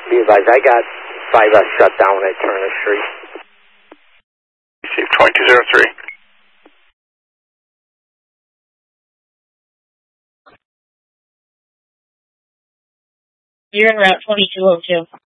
Be advised, I got 5S shut down at Turner Street. Receive 2203. You're en route 2202.